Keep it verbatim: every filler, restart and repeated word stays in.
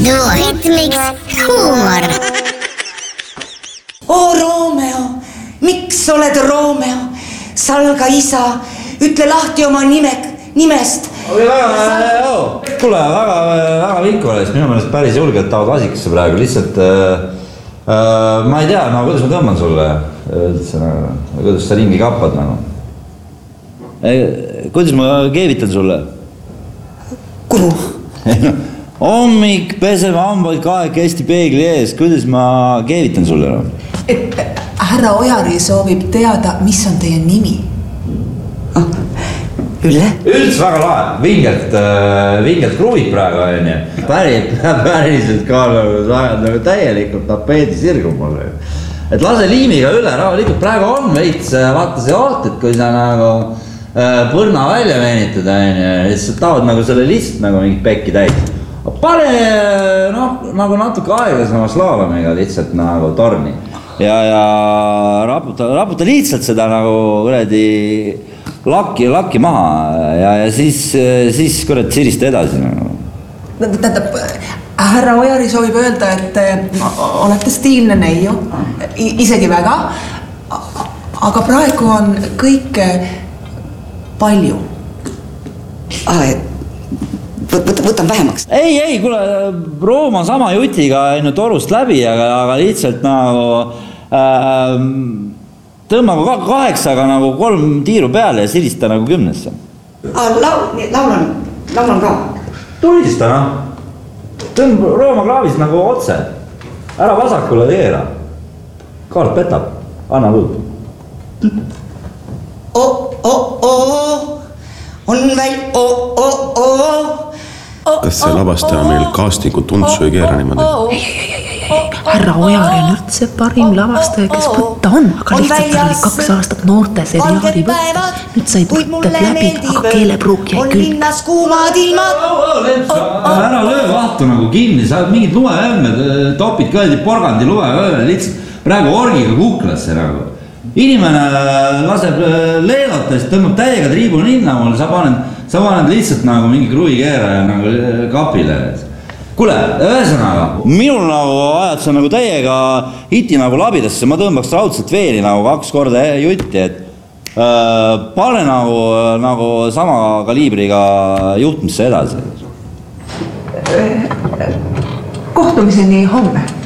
duoritmiks huumor. Oo Romeo, miks oled Romeo? Salga isa, ütle lahti oma nime, nimest. Kuule, väga, väga vinku oleks, minu meelest päris julgelt tahavad asikasse praegu, lihtsalt äh, äh, ma ei tea, no kuidas ma tõmban sulle üldse, nagu, kuidas sa ringi kappad nagu. Kuidas ma keevitan sulle? Kuhu? Hommik, peseme hambaid kahekesti peegli ees, kuidas ma keevitan sulle? No? Et härra Ojari soovib teada, mis on teie nimi. Oh, Ülle? Üldse väga lahe, vingelt, vingelt kruvib praegu, on ju. Päris, päriselt ka nagu täielikult tapeedi sirgub mulle. Et lase liimiga üle, rahulikult praegu on veits, vaata see oot, et kui sa nagu põrna välja veenitad, on ju, siis sa taod nagu selle lihtsalt nagu mingit pekki täis. Pane noh, nagu natuke aeglasema slaalomiga lihtsalt nagu torni. Ja, ja raputa, raputa lihtsalt seda nagu kuradi lakki, lakki maha ja, ja siis, siis kurat sirista edasi. Tähendab, härra Ojari soovib öelda, et olete stiilne neiu, isegi väga, aga praegu on kõik palju. Võtan vähemaks. Ei, ei, kuule, Rooma sama jutiga ainult torust läbi, aga, aga lihtsalt nagu äh, tõmba kaheksaga nagu kolm tiiru peale ja silista nagu kümnesse. Laulan, laulan ka. Tulista, noh. Tõmba Rooma klaavis nagu otse. Ära vasakule teera. Kaart petab. Anna luud. O, o, o, on väl, o, o, o. Kas see lavastaja meil castingu tundsu ei keera niimoodi? Ei, ei, ei, ei, ei. Härra Ojari on üldse parim lavastaja, kes võtta on, aga lihtsalt ta oli kaks aastat noorte seriaali võtta. Nüüd sai võtted läbi, aga keelepruuk jäi külg. Ära löö vahtu nagu kinni, sa oled mingid lumeämmed, topid kõedi porgandi lume ööle, lihtsalt praegu orgiga kuklasse nagu. Inimene laseb leelata, siis tõmbab täiega triibu ninna mul, sa paned, sa paned lihtsalt nagu mingi kruvi keeraja nagu kapile. Kuule, ühesõnaga, minul nagu ajad sa nagu täiega hiti nagu labidasse, ma tõmbaks raudselt veeli nagu kaks korda jutti, et äh, pane nagu, nagu sama kaliibriga juhtmisse edasi. Kohtumiseni homme.